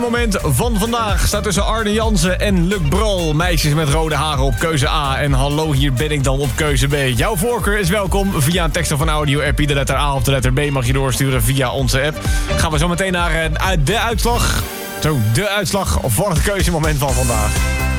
Moment van vandaag staat tussen Arne Jansen en Luc Brol. Meisjes met rode haren op keuze A. En hallo, hier ben ik dan op keuze B. Jouw voorkeur is welkom via een tekst of een audio-appie. De letter A of de letter B mag je doorsturen via onze app. Gaan we zo meteen naar de uitslag. De uitslag voor het keuzemoment van vandaag.